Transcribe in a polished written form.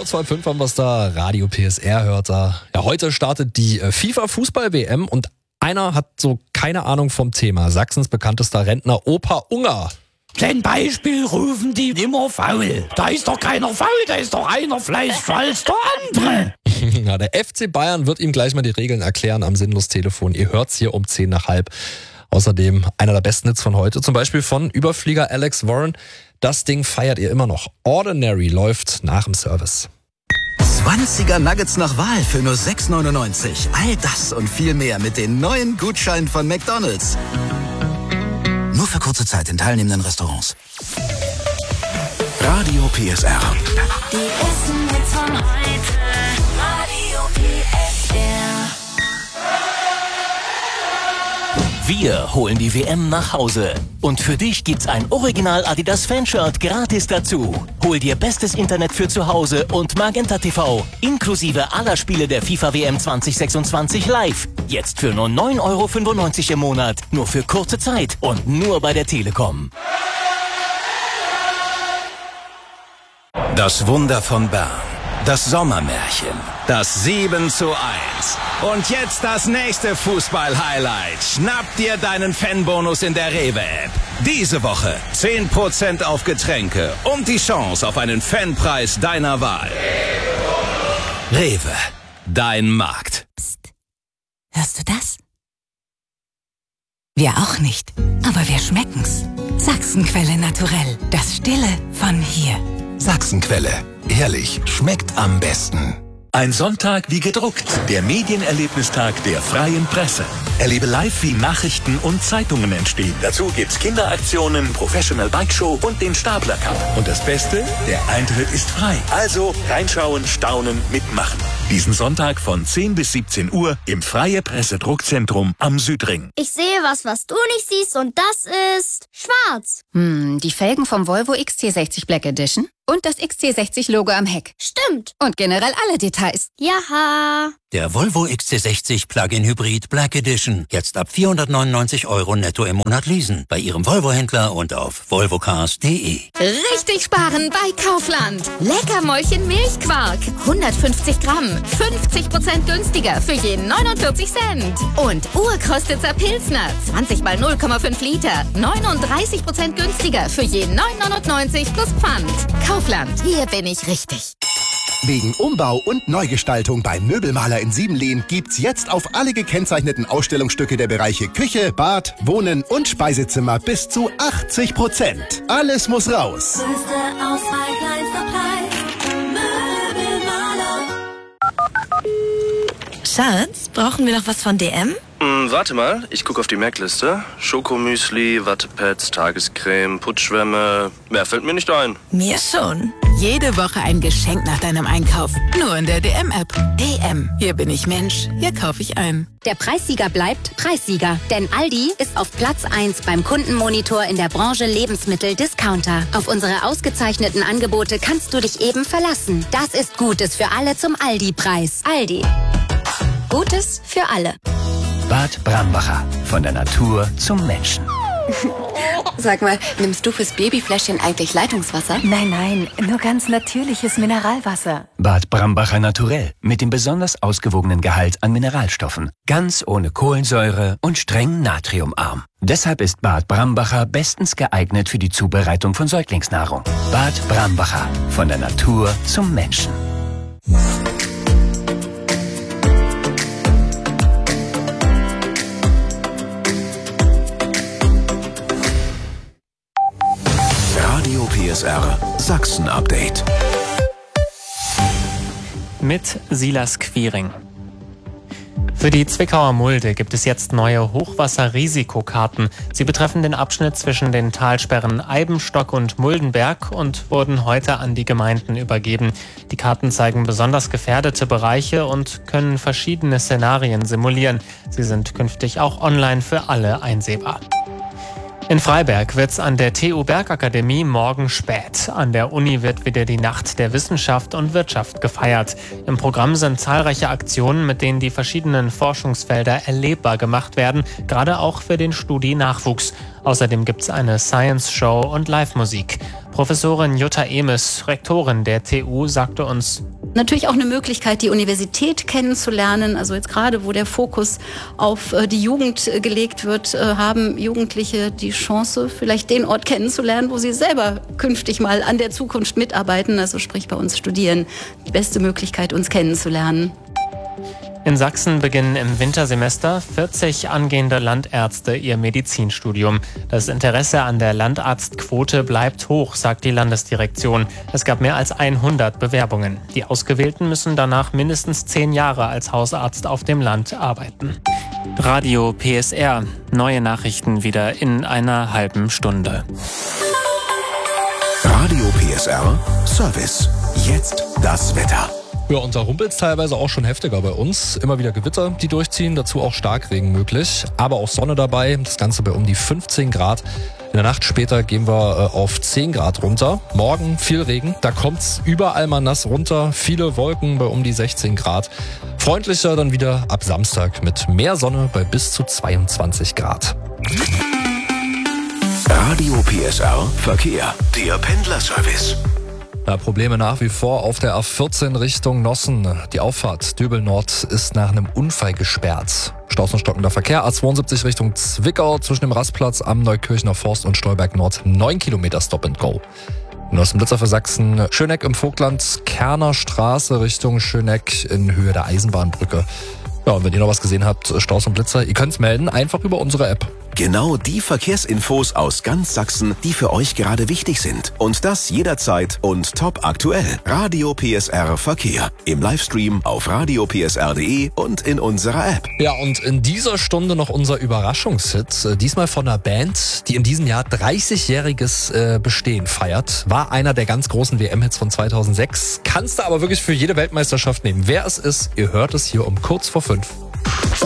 Kurz vor 5 haben wir es da, Radio PSR hört da. Ja, heute startet die FIFA-Fußball-WM und einer hat so keine Ahnung vom Thema. Sachsens bekanntester Rentner Opa Unger. Zum Beispiel rufen die immer faul. Da ist doch keiner faul, da ist doch einer fleißiger als der andere. Ja, der FC Bayern wird ihm gleich mal die Regeln erklären am Sinnlos-Telefon. Ihr hört's hier um 10 nach halb. Außerdem einer der besten Hits von heute, zum Beispiel von Überflieger Alex Warren. Das Ding feiert ihr immer noch. Ordinary läuft nach dem Service. 20er Nuggets nach Wahl für nur 6,99. All das und viel mehr mit den neuen Gutscheinen von McDonald's. Nur für kurze Zeit in teilnehmenden Restaurants. Radio PSR. Die Essen Hits von heute. Radio PSR. Wir holen die WM nach Hause. Und für dich gibt's ein Original Adidas Fanshirt gratis dazu. Hol dir bestes Internet für zu Hause und Magenta TV. Inklusive aller Spiele der FIFA WM 2026 live. Jetzt für nur 9,95 € im Monat. Nur für kurze Zeit und nur bei der Telekom. Das Wunder von Bern. Das Sommermärchen. Das 7:1. Und jetzt das nächste Fußball-Highlight. Schnapp dir deinen Fanbonus in der Rewe-App. Diese Woche 10% auf Getränke und die Chance auf einen Fanpreis deiner Wahl. Rewe. Dein Markt. Psst. Hörst du das? Wir auch nicht, aber wir schmecken's. Sachsenquelle naturell. Das Stille von hier. Sachsenquelle. Ehrlich, schmeckt am besten. Ein Sonntag wie gedruckt, der Medienerlebnistag der Freien Presse. Erlebe live, wie Nachrichten und Zeitungen entstehen. Dazu gibt's Kinderaktionen, Professional Bike Show und den Stapler Cup. Und das Beste, der Eintritt ist frei. Also reinschauen, staunen, mitmachen. Diesen Sonntag von 10 bis 17 Uhr im Freie Presse Druckzentrum am Südring. Ich sehe was du nicht siehst und das ist schwarz. Die Felgen vom Volvo XC60 Black Edition und das XC60-Logo am Heck. Stimmt. Und generell alle Details. Jaha. Der Volvo XC60 Plug-in Hybrid Black Edition. Jetzt ab 499 € netto im Monat leasen. Bei Ihrem Volvo-Händler und auf volvocars.de. Richtig sparen bei Kaufland. Leckermäulchen Milchquark. 150 Gramm. 50% günstiger für je 49 Cent. Und Urkostitzer Pilsner. 20 mal 0,5 Liter. 39% günstiger für je 9,99 plus Pfand. Kaufland. Hier bin ich richtig. Wegen Umbau und Neugestaltung beim Möbelmaler in Siebenlehn gibt's jetzt auf alle gekennzeichneten Ausstellungsstücke der Bereiche Küche, Bad, Wohnen und Speisezimmer bis zu 80%. Alles muss raus. Größte Auswahl, kleinster Preis. Möbelmaler. Schatz, brauchen wir noch was von DM? Warte mal, ich gucke auf die Merkliste. Schokomüsli, Wattepads, Tagescreme, Putzschwämme. Mehr fällt mir nicht ein. Mir schon. Jede Woche ein Geschenk nach deinem Einkauf. Nur in der DM-App. DM. Hier bin ich Mensch. Hier kaufe ich ein. Der Preissieger bleibt Preissieger. Denn Aldi ist auf Platz 1 beim Kundenmonitor in der Branche Lebensmittel-Discounter. Auf unsere ausgezeichneten Angebote kannst du dich eben verlassen. Das ist Gutes für alle zum Aldi-Preis. Aldi. Gutes für alle. Bad Brambacher. Von der Natur zum Menschen. Sag mal, nimmst du fürs Babyfläschchen eigentlich Leitungswasser? Nein, nur ganz natürliches Mineralwasser. Bad Brambacher Naturell. Mit dem besonders ausgewogenen Gehalt an Mineralstoffen. Ganz ohne Kohlensäure und streng natriumarm. Deshalb ist Bad Brambacher bestens geeignet für die Zubereitung von Säuglingsnahrung. Bad Brambacher. Von der Natur zum Menschen. Radio PSR Sachsen-Update. Mit Silas Quiring. Für die Zwickauer Mulde gibt es jetzt neue Hochwasserrisikokarten. Sie betreffen den Abschnitt zwischen den Talsperren Eibenstock und Muldenberg und wurden heute an die Gemeinden übergeben. Die Karten zeigen besonders gefährdete Bereiche und können verschiedene Szenarien simulieren. Sie sind künftig auch online für alle einsehbar. In Freiberg wird's an der TU Bergakademie morgen spät. An der Uni wird wieder die Nacht der Wissenschaft und Wirtschaft gefeiert. Im Programm sind zahlreiche Aktionen, mit denen die verschiedenen Forschungsfelder erlebbar gemacht werden, gerade auch für den Studi-Nachwuchs. Außerdem gibt's eine Science-Show und Live-Musik. Professorin Jutta Emes, Rektorin der TU, sagte uns: Natürlich auch eine Möglichkeit, die Universität kennenzulernen. Also jetzt gerade, wo der Fokus auf die Jugend gelegt wird, haben Jugendliche die Chance, vielleicht den Ort kennenzulernen, wo sie selber künftig mal an der Zukunft mitarbeiten. Also sprich bei uns studieren. Die beste Möglichkeit, uns kennenzulernen. In Sachsen beginnen im Wintersemester 40 angehende Landärzte ihr Medizinstudium. Das Interesse an der Landarztquote bleibt hoch, sagt die Landesdirektion. Es gab mehr als 100 Bewerbungen. Die Ausgewählten müssen danach mindestens 10 Jahre als Hausarzt auf dem Land arbeiten. Radio PSR. Neue Nachrichten wieder in einer halben Stunde. Radio PSR Service. Jetzt das Wetter. Ja, und da rumpelt's teilweise auch schon heftiger bei uns. Immer wieder Gewitter, die durchziehen, dazu auch Starkregen möglich. Aber auch Sonne dabei, das Ganze bei um die 15 Grad. In der Nacht später gehen wir auf 10 Grad runter. Morgen viel Regen, da kommt's überall mal nass runter. Viele Wolken bei um die 16 Grad. Freundlicher dann wieder ab Samstag mit mehr Sonne bei bis zu 22 Grad. Radio PSR Verkehr. Der Pendlerservice. Ja, Probleme nach wie vor auf der A14 Richtung Nossen. Die Auffahrt Döbel Nord ist nach einem Unfall gesperrt. Staus und stockender Verkehr. A72 Richtung Zwickau zwischen dem Rastplatz am Neukirchner Forst und Stolberg Nord 9 Kilometer Stop and Go. Nossenblitzer für Sachsen. Schöneck im Vogtland, Kerner Straße Richtung Schöneck in Höhe der Eisenbahnbrücke. Ja, und wenn ihr noch was gesehen habt, Staus und Blitzer, ihr könnt's melden, einfach über unsere App. Genau die Verkehrsinfos aus ganz Sachsen, die für euch gerade wichtig sind. Und das jederzeit und top aktuell. Radio PSR Verkehr. Im Livestream auf radiopsr.de und in unserer App. Ja, und in dieser Stunde noch unser Überraschungshit. Diesmal von einer Band, die in diesem Jahr 30-jähriges Bestehen feiert. War einer der ganz großen WM-Hits von 2006. Kannst du aber wirklich für jede Weltmeisterschaft nehmen. Wer es ist, ihr hört es hier um kurz vor 5.